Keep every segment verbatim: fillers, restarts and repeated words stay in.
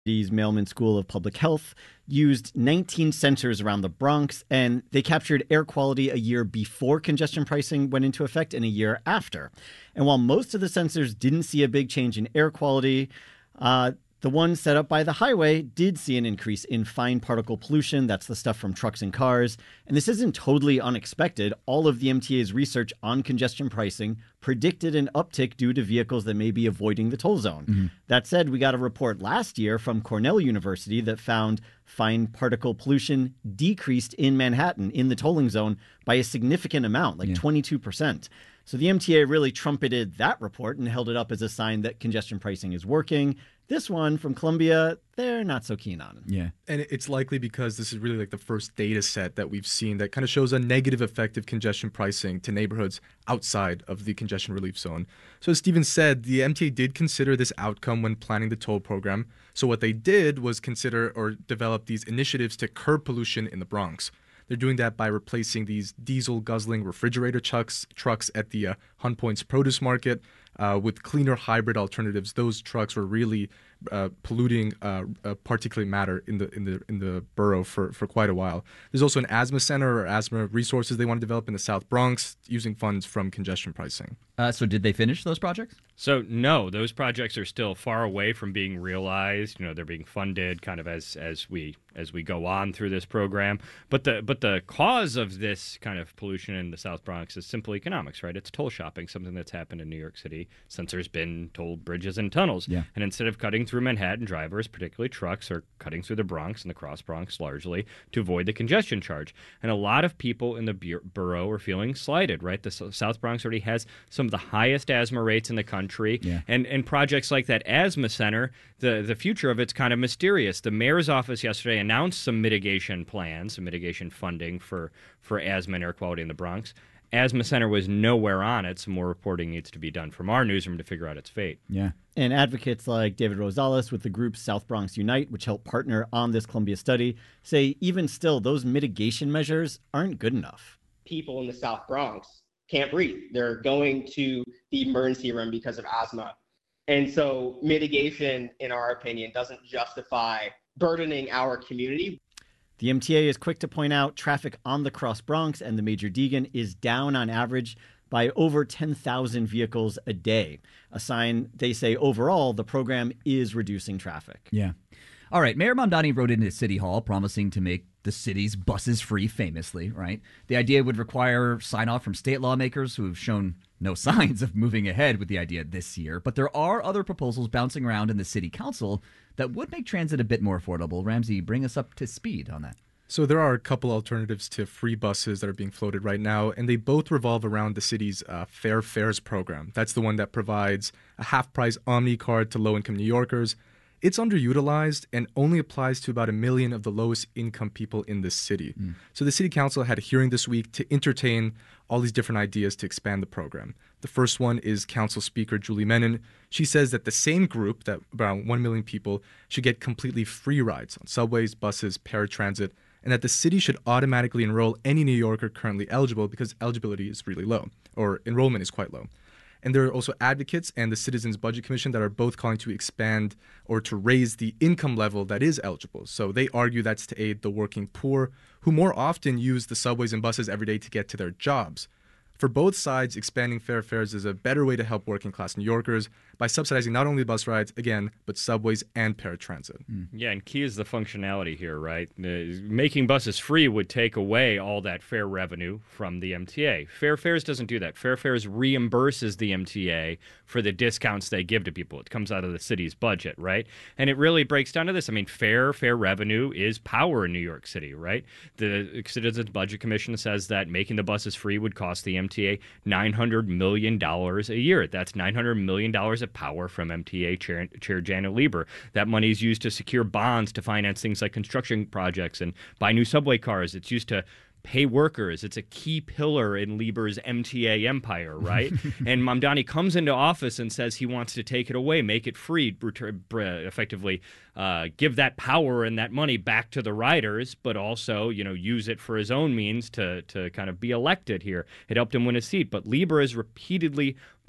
Mailman School of Public Health used nineteen sensors around the Bronx, and they captured air quality a year before congestion pricing went into effect and a year after. And while most of the sensors didn't see a big change in air quality, uh, the ones set up by the highway did see an increase in fine particle pollution. That's the stuff from trucks and cars. And this isn't totally unexpected. All of the M T A's research on congestion pricing predicted an uptick due to vehicles that may be avoiding the toll zone. Mm-hmm. That said, we got a report last year from Cornell University that found fine particle pollution decreased in Manhattan in the tolling zone by a significant amount, like yeah. twenty-two percent. So the M T A really trumpeted that report and held it up as a sign that congestion pricing is working. This one from Columbia, they're not so keen on. Yeah. And it's likely because this is really like the first data set that we've seen that kind of shows a negative effect of congestion pricing to neighborhoods outside of the congestion relief zone. So as Steven said, the M T A did consider this outcome when planning the toll program. So what they did was consider or develop these initiatives to curb pollution in the Bronx. They're doing that by replacing these diesel-guzzling refrigerator trucks trucks at the uh, Hunt Point's produce market uh, with cleaner hybrid alternatives. Those trucks were really uh, polluting uh, uh, particulate matter in the in the in the borough for, for quite a while. There's also an asthma center or asthma resources they want to develop in the South Bronx using funds from congestion pricing. Uh, so did they finish those projects? So no, those projects are still far away from being realized. You know, they're being funded kind of as as we as we go on through this program. But the but the cause of this kind of pollution in the South Bronx is simple economics, right? It's toll shopping, something that's happened in New York City since there's been toll bridges and tunnels. Yeah. And instead of cutting through Manhattan, drivers, particularly trucks, are cutting through the Bronx and the Cross Bronx largely to avoid the congestion charge. And a lot of people in the bur- borough are feeling slighted, right? The S- South Bronx already has some of the highest asthma rates in the country. Yeah. And and projects like that asthma center, the, the future of it's kind of mysterious. The mayor's office yesterday announced some mitigation plans, some mitigation funding for, for asthma and air quality in the Bronx. Asthma Center was nowhere on it. Some more reporting needs to be done from our newsroom to figure out its fate. Yeah. And advocates like David Rosales with the group South Bronx Unite, which helped partner on this Columbia study, say even still, those mitigation measures aren't good enough. People in the South Bronx can't breathe. They're going to the emergency room because of asthma. And so mitigation, in our opinion, doesn't justify burdening our community. The M T A is quick to point out traffic on the Cross Bronx and the Major Deegan is down on average by over ten thousand vehicles a day, a sign they say overall the program is reducing traffic. Yeah. All right. Mayor Mamdani wrote into City Hall promising to make the city's buses free, famously, right? The idea would require sign-off from state lawmakers who have shown no signs of moving ahead with the idea this year. But there are other proposals bouncing around in the city council that would make transit a bit more affordable. Ramsey, bring us up to speed on that. So there are a couple alternatives to free buses that are being floated right now, and they both revolve around the city's uh, Fair Fares program. That's the one that provides a half-price Omni card to low-income New Yorkers. It's underutilized and only applies to about a million of the lowest income people in the city. Mm. So the city council had a hearing this week to entertain all these different ideas to expand the program. The first one is Council Speaker Julie Menon. She says that the same group, that around one million people, should get completely free rides on subways, buses, paratransit, and that the city should automatically enroll any New Yorker currently eligible because eligibility is really low, or enrollment is quite low. And there are also advocates and the Citizens Budget Commission that are both calling to expand or to raise the income level that is eligible. So they argue that's to aid the working poor who more often use the subways and buses every day to get to their jobs. For both sides, expanding fair fares is a better way to help working class New Yorkers by subsidizing not only bus rides, again, but subways and paratransit. Mm. Yeah, and key is the functionality here, right? Uh, making buses free would take away all that fare revenue from the M T A. Fair Fares doesn't do that. Fair Fares reimburses the M T A for the discounts they give to people. It comes out of the city's budget, right? And it really breaks down to this. I mean, fair, fair revenue is power in New York City, right? The Citizens Budget Commission says that making the buses free would cost the M T A nine hundred million dollars a year. That's nine hundred million dollars of power from M T A Chair, Chair Janet Lieber. That money is used to secure bonds to finance things like construction projects and buy new subway cars. It's used to pay workers. It's a key pillar in Lieber's M T A empire, right? And Mamdani comes into office and says he wants to take it away, make it free, effectively uh, give that power and that money back to the riders, but also, you know, use it for his own means to to kind of be elected here. It helped him win a seat. But Lieber has repeatedly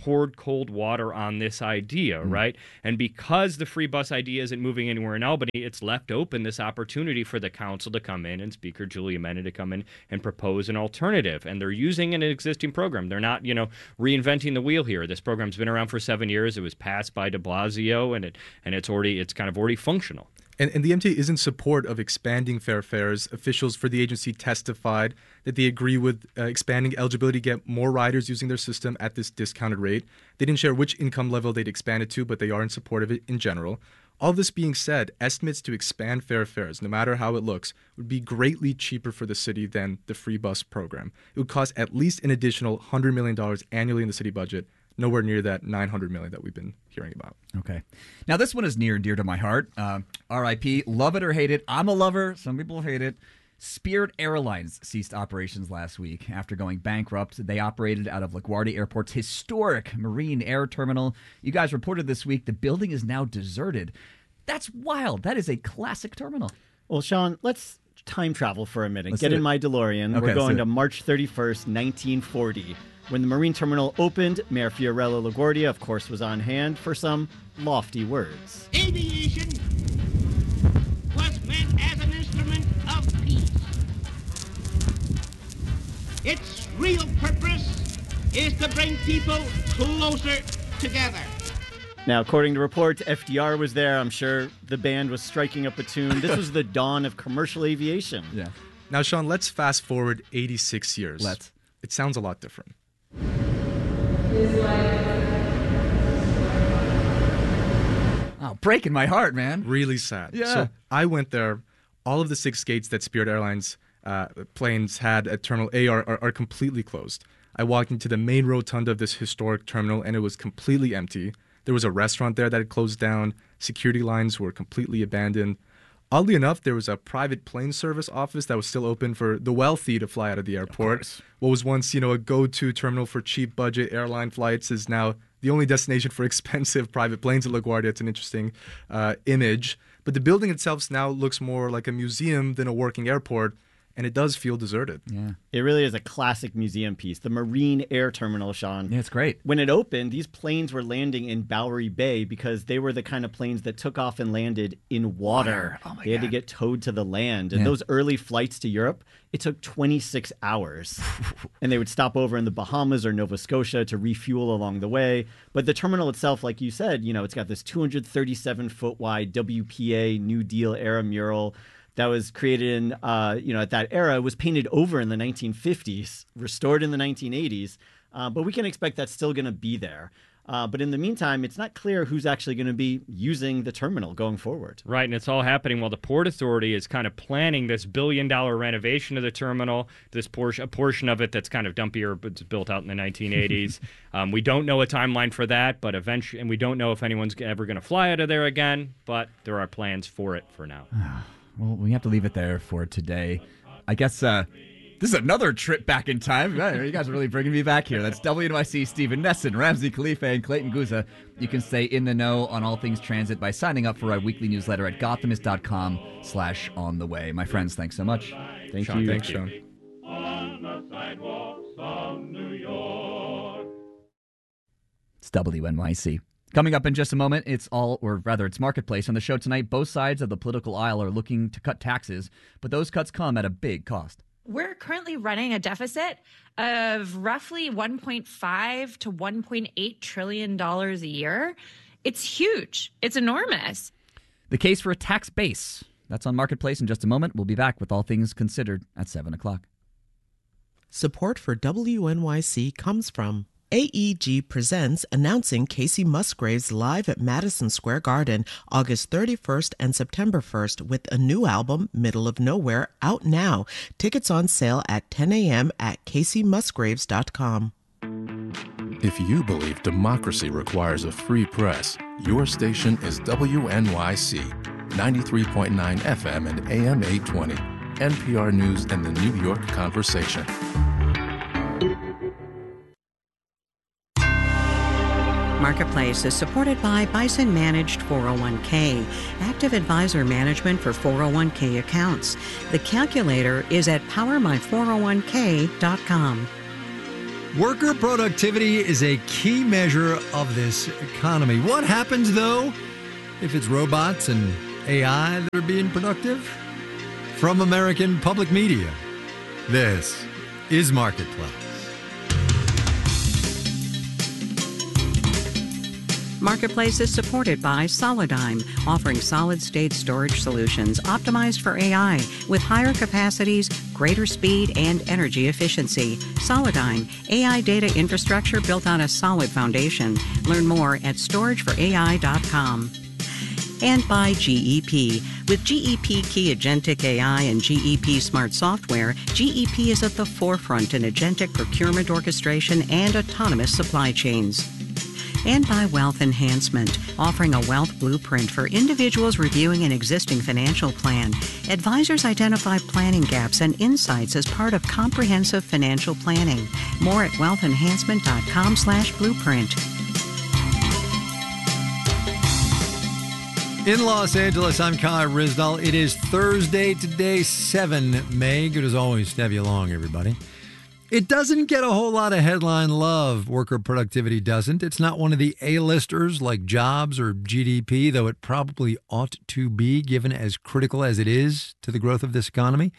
poured cold water on this idea, mm. right? And because the free bus idea isn't moving anywhere in Albany, it's left open this opportunity for the council to come in and Speaker Julia Mena to come in and propose an alternative. And they're using an existing program. They're not, you know, reinventing the wheel here. This program's been around for seven years. It was passed by de Blasio, and it and it's already it's kind of already functional. And, and the M T A is in support of expanding fare fares. Officials for the agency testified that they agree with uh, expanding eligibility to get more riders using their system at this discounted rate. They didn't share which income level they'd expand it to, but they are in support of it in general. All this being said, estimates to expand fare fares, no matter how it looks, would be greatly cheaper for the city than the free bus program. It would cost at least an additional one hundred million dollars annually in the city budget, nowhere near that nine hundred million dollars that we've been hearing about. Okay. Now, this one is near and dear to my heart. Uh, R I P, love it or hate it. I'm a lover. Some people hate it. Spirit Airlines ceased operations last week after going bankrupt. They operated out of LaGuardia Airport's historic Marine Air Terminal. You guys reported this week the building is now deserted. That's wild. That is a classic terminal. Well, Sean, let's time travel for a minute. Let's Get do in it. my DeLorean. Okay, We're going let's do to it. March thirty-first, nineteen forty. When the Marine Terminal opened, Mayor Fiorello LaGuardia, of course, was on hand for some lofty words. Aviation was meant as an instrument of peace. Its real purpose is to bring people closer together. Now, according to reports, F D R was there. I'm sure the band was striking up a tune. This was the dawn of commercial aviation. Yeah. Now, Sean, let's fast forward eighty-six years. Let's. It sounds a lot different. Oh, breaking my heart, man. Really sad. Yeah. So I went there. All of the six gates that Spirit Airlines uh, planes had at Terminal A are, are, are completely closed. I walked into the main rotunda of this historic terminal, and it was completely empty. There was a restaurant there that had closed down. Security lines were completely abandoned. Oddly enough, there was a private plane service office that was still open for the wealthy to fly out of the airport. Of What was once, you know, a go-to terminal for cheap budget airline flights is now the only destination for expensive private planes at LaGuardia. It's an interesting uh, image. But the building itself now looks more like a museum than a working airport, and it does feel deserted. Yeah. It really is a classic museum piece. The Marine Air Terminal, Sean. Yeah, it's great. When it opened, these planes were landing in Bowery Bay because they were the kind of planes that took off and landed in water. Water. Oh, my they had to God. get towed to the land. And Yeah. those early flights to Europe, it took twenty-six hours. And they would stop over in the Bahamas or Nova Scotia to refuel along the way. But the terminal itself, like you said, you know, it's got this two hundred thirty-seven foot wide W P A New Deal era mural that was created in, uh, you know, at that era. It was painted over in the nineteen fifties, restored in the nineteen eighties. Uh, but we can expect that's still going to be there. Uh, but in the meantime, it's not clear who's actually going to be using the terminal going forward. Right, and it's all happening while the Port Authority is kind of planning this billion-dollar renovation of the terminal, this portion, a portion of it that's kind of dumpier, but it's built out in the nineteen eighties. um, we don't know a timeline for that, but eventually, and we don't know if anyone's ever going to fly out of there again, but there are plans for it for now. Well, we have to leave it there for today. I guess uh, this is another trip back in time. You guys are really bringing me back here. That's W N Y C, Stephen Nesson, Ramsey Khalifa, and Clayton Guza. You can stay in the know on all things transit by signing up for our weekly newsletter at gothamist.com slash on the way. My friends, thanks so much. Thank Sean, you. thanks, Sean. On the sidewalks of New York. It's W N Y C. Coming up in just a moment, it's all, or rather, it's Marketplace. On the show tonight, both sides of the political aisle are looking to cut taxes, but those cuts come at a big cost. We're currently running a deficit of roughly one point five to one point eight trillion dollars a year. It's huge. It's enormous. The case for a tax base. That's on Marketplace in just a moment. We'll be back with all things considered at seven o'clock. Support for W N Y C comes from A E G Presents, announcing Casey Musgraves live at Madison Square Garden August thirty-first and September first with a new album, Middle of Nowhere, out now. Tickets on sale at ten a.m. at casey musgraves dot com. If you believe democracy requires a free press, your station is W N Y C, ninety-three point nine F M and A M eight twenty, N P R News and the New York Conversation. Marketplace is supported by Bison Managed four oh one k, active advisor management for four oh one k accounts. The calculator is at power my four oh one k dot com. Worker productivity is a key measure of this economy. What happens, though, if it's robots and A I that are being productive? From American Public Media, this is Marketplace. Marketplace is supported by Solidigm, offering solid-state storage solutions optimized for A I with higher capacities, greater speed, and energy efficiency. Solidigm, A I data infrastructure built on a solid foundation. Learn more at storage for A I dot com. And by G E P. With G E P Key Agentic A I and G E P Smart Software, G E P is at the forefront in agentic procurement orchestration and autonomous supply chains. And by Wealth Enhancement, offering a wealth blueprint for individuals reviewing an existing financial plan. Advisors identify planning gaps and insights as part of comprehensive financial planning. More at wealth enhancement dot com slash blueprint. In Los Angeles, I'm Kai Rizdal. It is Thursday today, the seventh of May. Good as always to have you along, everybody. It doesn't get a whole lot of headline love, worker productivity doesn't. It's not one of the A-listers like jobs or G D P, though it probably ought to be, given as critical as it is to the growth of this economy.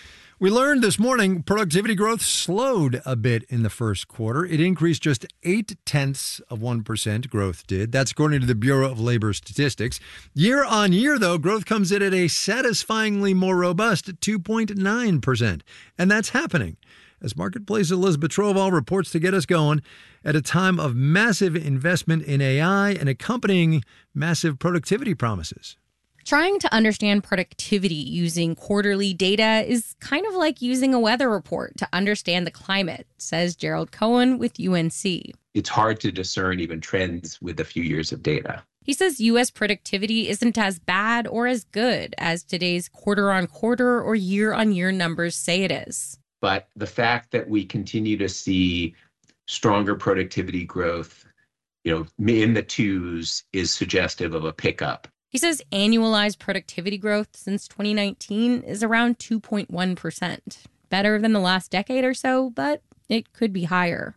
We learned this morning productivity growth slowed a bit in the first quarter. It increased just eight tenths of one percent, growth did. That's according to the Bureau of Labor Statistics. Year on year, though, growth comes in at a satisfyingly more robust two point nine percent. And that's happening, as Marketplace Elizabeth Troval reports to get us going at a time of massive investment in A I and accompanying massive productivity promises. Trying to understand productivity using quarterly data is kind of like using a weather report to understand the climate, says Gerald Cohen with U N C. It's hard to discern even trends with a few years of data. He says U S productivity isn't as bad or as good as today's quarter-on-quarter or year-on-year numbers say it is. But the fact that we continue to see stronger productivity growth, you know, in the twos is suggestive of a pickup. He says annualized productivity growth since twenty nineteen is around two point one percent. Better than the last decade or so, but it could be higher.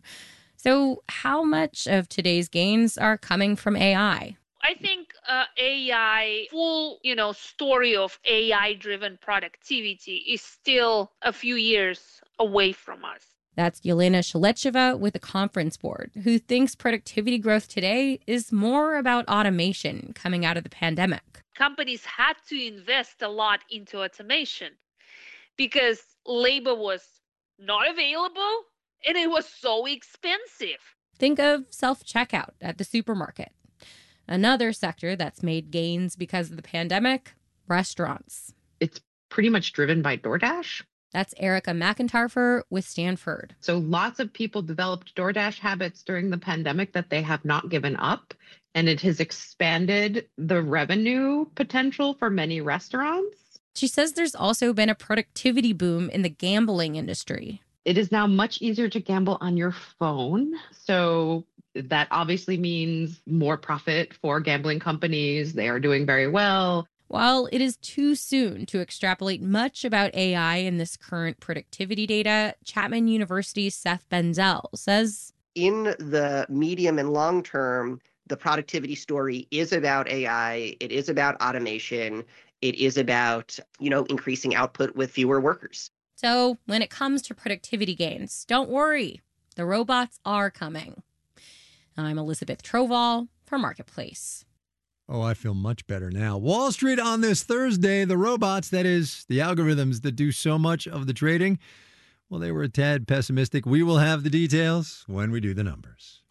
So how much of today's gains are coming from A I? I think uh, A I, full, you know, story of A I-driven productivity is still a few years away from us. That's Yelena Shalecheva with the Conference Board, who thinks productivity growth today is more about automation coming out of the pandemic. Companies had to invest a lot into automation because labor was not available and it was so expensive. Think of self-checkout at the supermarket. Another sector that's made gains because of the pandemic, restaurants. It's pretty much driven by DoorDash. That's Erica McIntarfer with Stanford. So lots of people developed DoorDash habits during the pandemic that they have not given up, and it has expanded the revenue potential for many restaurants. She says there's also been a productivity boom in the gambling industry. It is now much easier to gamble on your phone. So that obviously means more profit for gambling companies. They are doing very well. While it is too soon to extrapolate much about A I in this current productivity data, Chapman University's Seth Benzel says, in the medium and long term, the productivity story is about A I. It is about automation. It is about, you know, increasing output with fewer workers. So when it comes to productivity gains, don't worry. The robots are coming. I'm Elizabeth Troval for Marketplace. Oh, I feel much better now. Wall Street on this Thursday, the robots, that is, the algorithms that do so much of the trading, well, they were a tad pessimistic. We will have the details when we do the numbers.